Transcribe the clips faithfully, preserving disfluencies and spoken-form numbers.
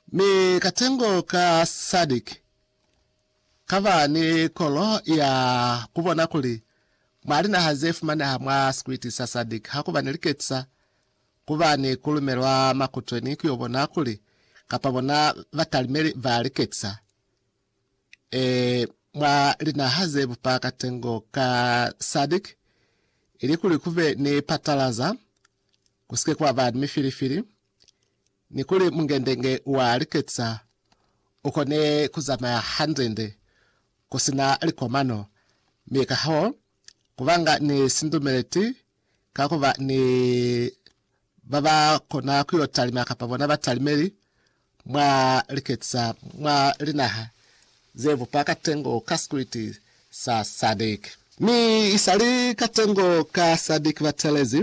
Mi katengo ka Sadik kava ni kolo ya kubona kuli marina hazefu mane hamwa skwiti sa Sadik hakuba niliketsa kuba ni kulumelwa makutweni kuyobona kuli kapabona vatalimeli valiketsa e mwa lina hazefu pa katengo ka Sadik ili kuli kuve ni patalaza kusike kwa vadi mifilifili ni kuli mungendenge waliketsa ukone kuzama ya handende kusina likomano mika hao kuvanga ni sindumeleti kakuva ni baba kona kuyo talima kapavona batalimeli mwa liketsa mwa linaha zevu pa katengo ka skwiti sa Sadik mi isali katengo ka Sadik vatelezi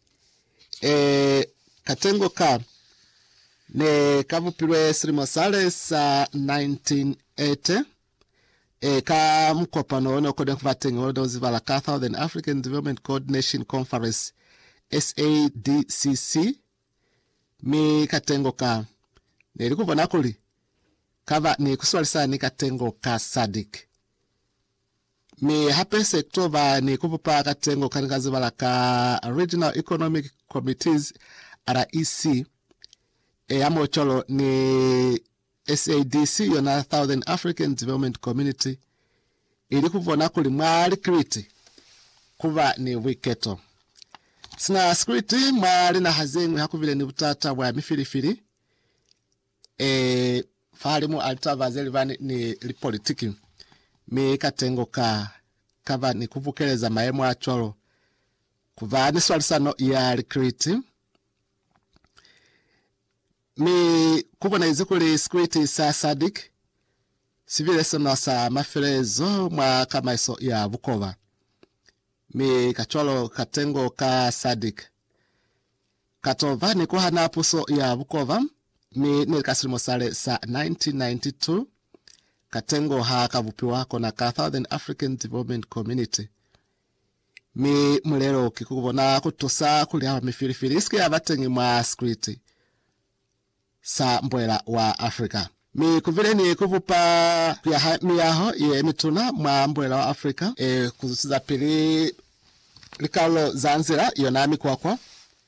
e katengo ka ne kavupilwe sirimosale sa nineteen eighty e ka mkopano ono kode kuvatengi ono zivala ka Southern African Development Coordination Conference S A D C C mi katengo ka ne likuvona kuli kava ni kuswalisa ni katengo ka Sadik mi hape sektova ni kuvupa katengo kanika zivala ka Regional Economic Committees R E C e amo cholo ni S A D C yona Southern African Development Community ili kuvona kuli mwali kriti kuva ni wiketo sina skriti mwali na hazengu haku vile ni utata wa mifilifili e fahalimu alitava zeli vani ni lipolitiki mi katengo ka kava ni kuvukeleza maemu wa cholo kuva ni swalisano ya likriti mi kubona izikuli skwiti sa Sadik sivile sono sa mafilezo mwa kama iso ya Bukova mi kacholo katengo ka Sadik katova ni kuhana puso ya Bukova mi nilikasirimo sale sa nineteen ninety-two katengo ha kavupiwa kona ka Southern African Development Community mi mulero kikubona kutosa kuli hawa mifilifili iski ya vatengi mwa skwiti sa mbwela wa Afrika mi kuvile ni kuvupa ya miyaho ye mituna mwa mbwela wa Afrika e kuzusiza pili likalo Zanzira yonami kwa kwa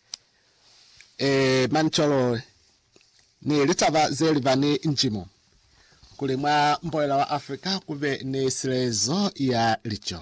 e mancholo ni litava zelivani njimo kuli mwa mbwela wa Afrika kuve ni silezo ya licho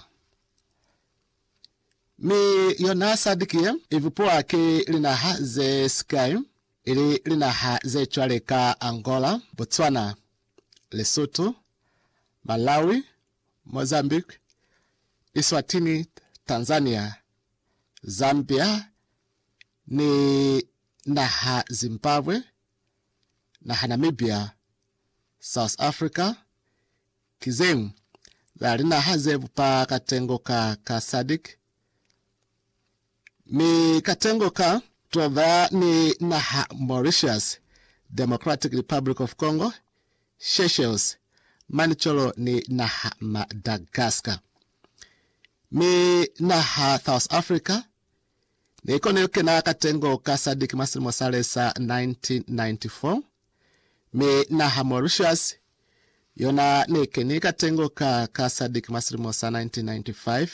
mi yona Sadikie ivupuwa ki linaha ze sky ili linaha ze chwaleka Angola, Botswana, Lesotho, Malawi, Mozambique, Eswatini, Tanzania, Zambia, ni naha Zimbabwe, naha Namibia, South Africa, Kizemu, la linaha zevu pa katengo ka, ka Sadik. Mi katengo ka tova ni naha Mauritius, Democratic Republic of Congo, Seychelles, manicholo ni naha Madagascar. Mi naha South Africa, ni kone kena katengo ka Sadik masili mosale sa nineteen ninety-four. Mi naha Mauritius, yona ni kene katengo ka, ka Sadik masili mosa nineteen ninety-five.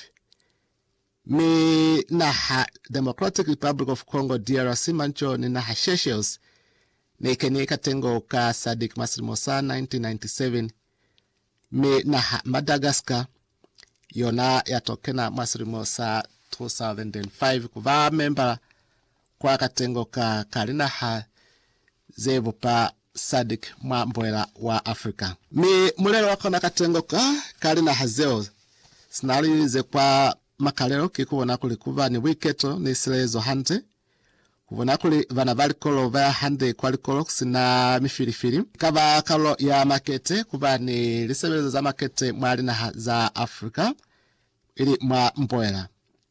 Mi naha Democratic Republic of Congo D R C mancho ni naha Seychelles ni kene katengo ka Sadik Masrimosa nineteen ninety-seven. Mi naha Madagascar yona yatokena Masrimosa two thousand five kuva member kwa katengo ka kalinaha zevu pa Sadik mwa mbwela wa Afrika. Mi mulelo wakona katengo ka kalinaha zeo sinalize kwa makalero kikubona kuli kuva ni wiketo ni silezo hante kubona kuli vana vali kolo vya hande kwa likolo kusina mifilifili kava kalo ya makete kuva ni lisebelezo za makete mwali na za Afrika ili mwa mbwela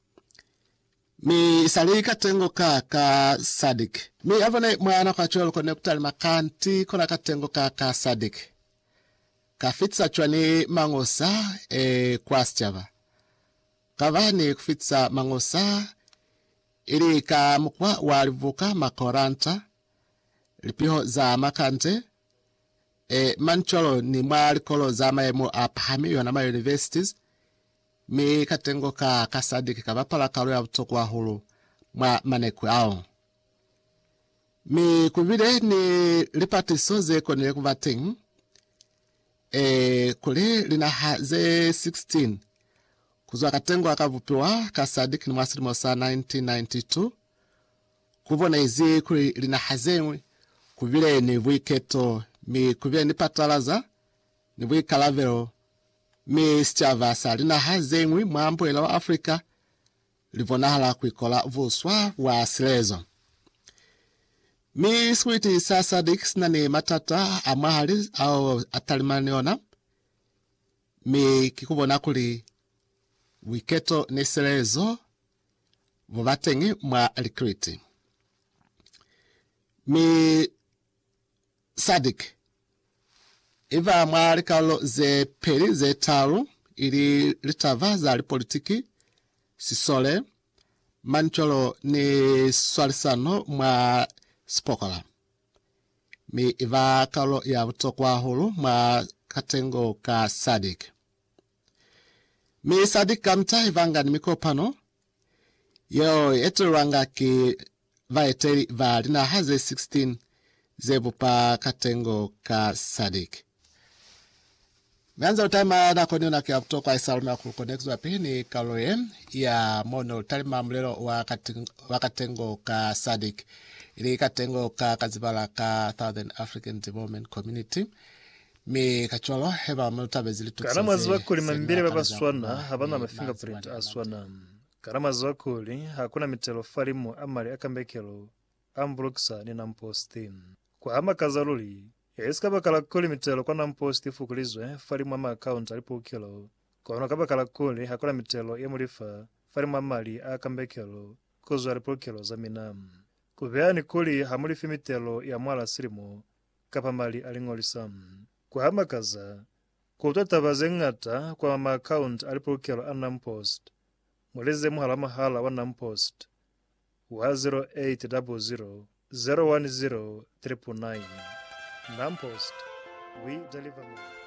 mi isali katengo ka ka Sadik mi avone mwana kwa cholo kone kutali makanti kona katengo ka ka Sadik kafitsa chwani mangosa e kwa stiava kavani kufitsa mangosa ili ka mkwa walivuka makoranta lipiho za makante e mancholo ni mwa likolo za mayemo apahamiwa na ma universities mi katengo ka kasadik kabapala kalo ya butokwa hulu mwa manekwe ao mi kubire ni lipatiso ze konile kuvating e kuli lina haze sixteen kuzwa katengo akavupiwa kasadik ni mwasiri mosa nineteen ninety-two kuvona izi kuli lina hazewe kuvile ni wiketo mi kuvile ni patalaza ni wikalavero mi stiava salina hazewe mwambo ila wa Afrika livonahala kuikola vuswa wa silezo mi switi sasa dix na ni matata amahali au atalimaniona mi kikubona kuli wiketo ni silezo vuvatengi mwa likriti mi sadik iva mwa likalo ze peri ze talu ili litava za lipolitiki sisole mancholo ni swalisano mwa spokola mi iva kalo ya butokwa hulu mwa katengo ka sadik mi sadik kamta ivanga ni mikopano yo eturanga ki vaeteri valina haze sixteen zebupa katengo ka sadik Meanza utama na kwenye na kia kutoka isalumi ya kukonexu wa pihini kaloye ya mono talima mlelo wa katengo, wa katengo ka sadik ili katengo ka kazibala ka Southern African Development Community mi kacholo heba mutabe zili tukseze karama zwakuli mambire baba swana habana ma fingerprint aswana karama zwakuli hakuna mitelo farimu amali akambekelo ambroksa ni nampostin kwa hama kazaluli Yeska bakala kuli mitelo kwa namposti fukulizwe farimu ama account alipo ukilo kwa hano kabakala kuli hakuna mitelo yemulifa farimu amali akambekelo kozu alipo ukilo za minamu kubeani kuli hamulifi mitelo ya mwala sirimu kapamali alingolisamu kwa hama kaza kutata bazengata kwa ma account alipo ukilo anampost muleze muhala mahala wa nampost wa zero eight zero zero zero one zero nine nine Nampost, we deliver more.